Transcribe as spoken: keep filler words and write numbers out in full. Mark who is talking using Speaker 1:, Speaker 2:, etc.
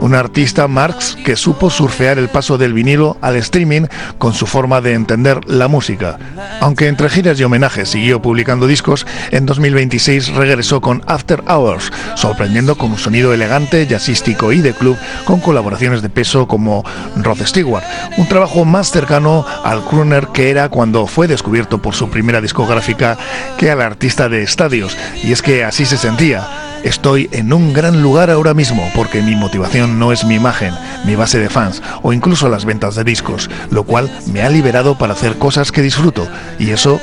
Speaker 1: Un artista, Marx, que supo surfear el paso del vinilo al streaming con su forma de entender la música. Aunque entre giras y homenajes siguió publicando discos, en dos mil veintiséis regresó con After Hours, sorprendiendo con un sonido elegante, jazzístico y de club, con colaboraciones de peso como Rod Stewart, un trabajo más cercano al crooner que era cuando fue descubierto por su primera discográfica que al artista de estadios, y es que así se sentía. Estoy en un gran lugar ahora mismo porque mi motivación no es mi imagen, mi base de fans o incluso las ventas de discos, lo cual me ha liberado para hacer cosas que disfruto, y eso